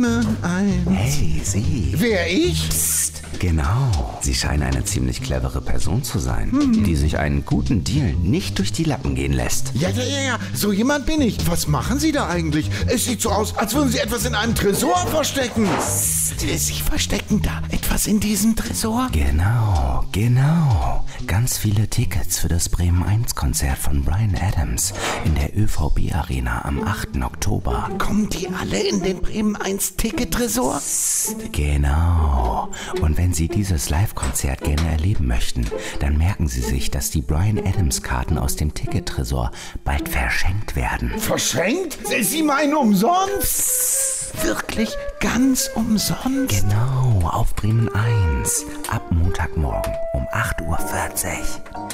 Bremen 1. Hey, Sie. Wer, ich? Psst, genau. Sie scheinen eine ziemlich clevere Person zu sein, die sich einen guten Deal nicht durch die Lappen gehen lässt. Ja, so jemand bin ich. Was machen Sie da eigentlich? Es sieht so aus, als würden Sie etwas in einem Tresor verstecken. Sie verstecken da etwas in diesem Tresor? Genau. Ganz viele Tickets für das Bremen 1 Konzert von Bryan Adams in der ÖVB Arena am 8. Oktober. Kommen die alle in den Bremen 1 Ticket-Tresor? Genau. Und wenn Sie dieses Live-Konzert gerne erleben möchten, dann merken Sie sich, dass die Bryan Adams Karten aus dem Ticket-Tresor bald verschenkt werden. Verschenkt? Sie meinen umsonst? Wirklich ganz umsonst? Genau, auf Bremen 1. Ab Montagmorgen um 8:40 Uhr.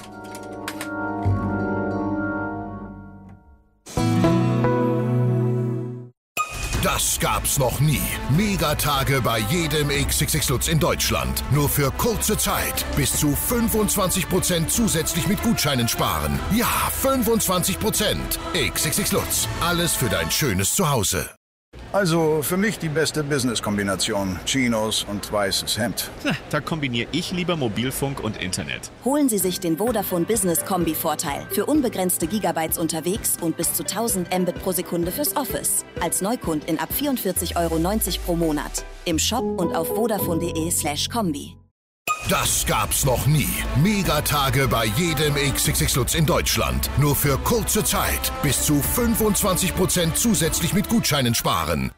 Das gab's noch nie. Megatage bei jedem XXX Lutz in Deutschland. Nur für kurze Zeit. Bis zu 25% zusätzlich mit Gutscheinen sparen. Ja, 25%. XXX Lutz. Alles für dein schönes Zuhause. Also für mich die beste Business-Kombination. Chinos und weißes Hemd. Da kombiniere ich lieber Mobilfunk und Internet. Holen Sie sich den Vodafone Business Kombi-Vorteil. Für unbegrenzte Gigabytes unterwegs und bis zu 1000 Mbit pro Sekunde fürs Office. Als Neukundin ab 44,90 € pro Monat. Im Shop und auf vodafone.de/kombi. Das gab's noch nie. Megatage bei jedem XXX Lutz in Deutschland. Nur für kurze Zeit. Bis zu 25% zusätzlich mit Gutscheinen sparen.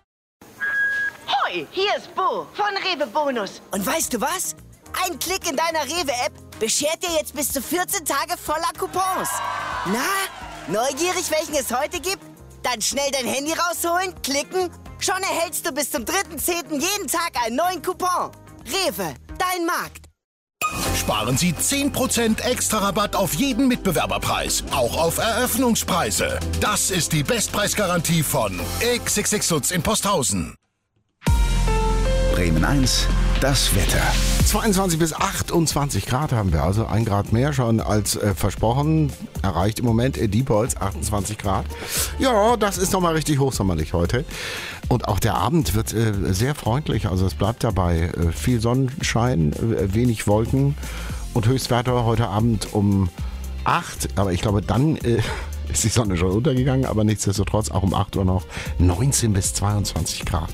Hoi, hier ist Bo von Rewe Bonus. Und weißt du was? Ein Klick in deiner Rewe-App beschert dir jetzt bis zu 14 Tage voller Coupons. Na, neugierig, welchen es heute gibt? Dann schnell dein Handy rausholen, klicken. Schon erhältst du bis zum 3.10. jeden Tag einen neuen Coupon. Rewe, dein Markt. Sparen Sie 10% extra Rabatt auf jeden Mitbewerberpreis, auch auf Eröffnungspreise. Das ist die Bestpreisgarantie von XXX Lutz in Posthausen. Bremen 1, das Wetter. 22 bis 28 Grad haben wir, also 1 Grad mehr schon als versprochen. Erreicht im Moment Diepholz 28 Grad. Ja, das ist nochmal richtig hochsommerlich heute. Und auch der Abend wird sehr freundlich, also es bleibt dabei. Viel Sonnenschein, wenig Wolken und Höchstwerte heute Abend um 8. Aber ich glaube, dann ist die Sonne schon untergegangen, aber nichtsdestotrotz auch um 8 Uhr noch 19 bis 22 Grad.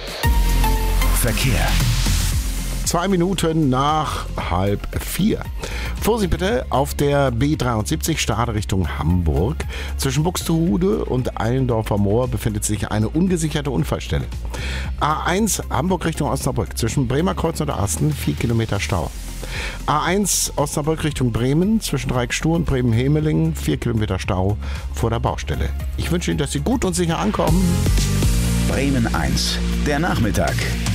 Verkehr. 2 Minuten nach 3:30. Vorsicht bitte auf der B73 Stade Richtung Hamburg. Zwischen Buxtehude und Eilendorfer Moor befindet sich eine ungesicherte Unfallstelle. A1 Hamburg Richtung Osnabrück. Zwischen Bremerkreuz und Asten 4 Kilometer Stau. A1 Osnabrück Richtung Bremen. Zwischen Dreieckstuhl und Bremen-Hemelingen 4 Kilometer Stau vor der Baustelle. Ich wünsche Ihnen, dass Sie gut und sicher ankommen. Bremen 1, der Nachmittag.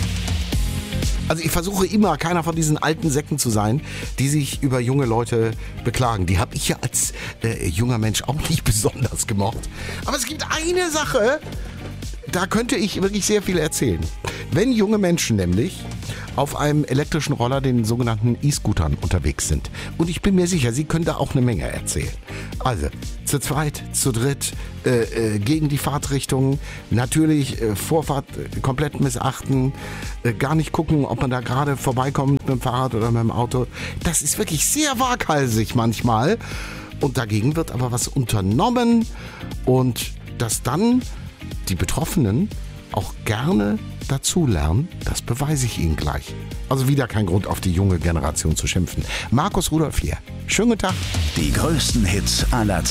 Also ich versuche immer, keiner von diesen alten Säcken zu sein, die sich über junge Leute beklagen. Die habe ich ja als junger Mensch auch nicht besonders gemocht. Aber es gibt eine Sache, da könnte ich wirklich sehr viel erzählen. Wenn junge Menschen nämlich auf einem elektrischen Roller, den sogenannten E-Scootern, unterwegs sind. Und ich bin mir sicher, Sie können da auch eine Menge erzählen. Also, zu zweit, zu dritt, gegen die Fahrtrichtung, natürlich Vorfahrt komplett missachten, gar nicht gucken, ob man da gerade vorbeikommt mit dem Fahrrad oder mit dem Auto. Das ist wirklich sehr waghalsig manchmal. Und dagegen wird aber was unternommen und dass dann die Betroffenen auch gerne dazulernen, das beweise ich Ihnen gleich. Also wieder kein Grund, auf die junge Generation zu schimpfen. Markus Rudolph hier. Schönen guten Tag. Die größten Hits aller